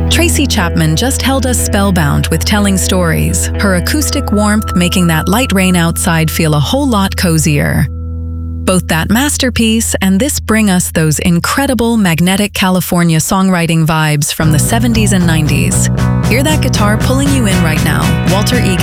Tracy Chapman just held us spellbound with telling stories, her acoustic warmth making that light rain outside feel a whole lot cozier. Both that masterpiece and this bring us those incredible magnetic California songwriting vibes from the 70s and 90s. Hear that guitar pulling you in right now. Walter Egan.